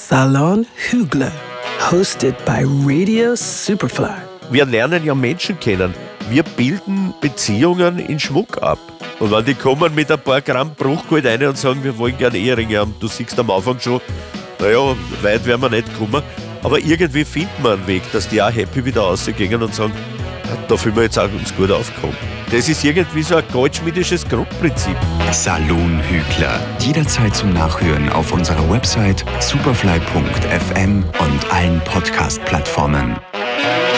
Salon Hügler, hosted by Radio Superfly. Wir lernen ja Menschen kennen. Wir bilden Beziehungen in Schmuck ab. Und wenn die kommen mit ein paar Gramm Bruchgold rein und sagen, wir wollen gerne Eheringe haben, du siehst am Anfang schon, naja, weit werden wir nicht kommen. Aber irgendwie finden wir einen Weg, dass die auch happy wieder rausgehen und sagen, da fühlen wir jetzt auch uns gut aufgekommen. Das ist irgendwie so ein goldschmiedisches Grundprinzip. Salon Hügler. Jederzeit zum Nachhören auf unserer Website superfly.fm und allen Podcast-Plattformen.